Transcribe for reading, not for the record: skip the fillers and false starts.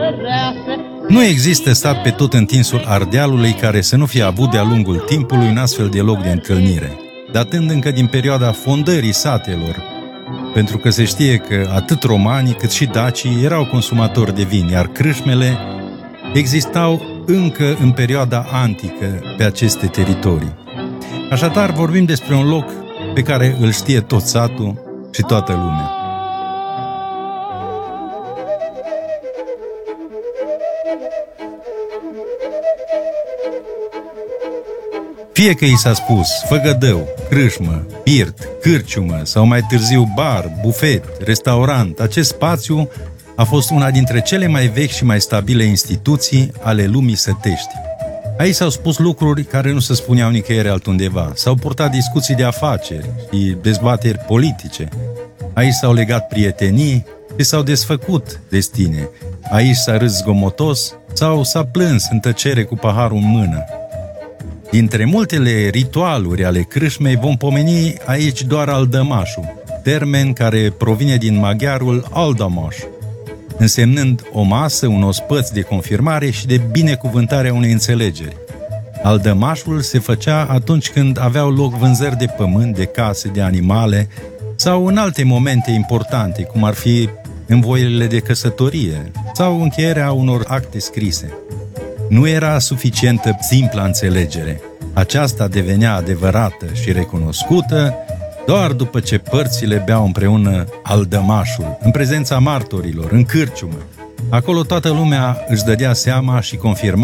Nu există stat pe tot întinsul Ardealului care să nu fie avut de-a lungul timpului un astfel de loc de întâlnire, datând încă din perioada fondării satelor, pentru că se știe că atât romanii cât și dacii erau consumatori de vin, iar crâșmele existau încă în perioada antică pe aceste teritorii. Așadar, vorbim despre un loc pe care îl știe tot satul și toată lumea. Fie că i s-a spus făgădău, crâșmă, birt, cârciumă sau mai târziu bar, bufet, restaurant, acest spațiu a fost una dintre cele mai vechi și mai stabile instituții ale lumii sătești. Aici s-au spus lucruri care nu se spuneau nicăieri altundeva, s-au purtat discuții de afaceri și dezbateri politice. Aici s-au legat prietenii și s-au desfăcut destine. Aici s-a râs zgomotos sau s-a plâns în tăcere cu paharul în mână. Dintre multele ritualuri ale crâșmei vom pomeni aici doar aldămașul, termen care provine din maghiarul aldamaș, însemnând o masă, un ospăț de confirmare și de binecuvântare a unei înțelegeri. Aldămașul se făcea atunci când aveau loc vânzări de pământ, de case, de animale sau în alte momente importante, cum ar fi învoielile de căsătorie sau încheierea unor acte scrise. Nu era suficientă simpla înțelegere. Aceasta devenea adevărată și recunoscută doar după ce părțile beau împreună aldămașul, în prezența martorilor, în cârciumă. Acolo toată lumea își dădea seama și confirma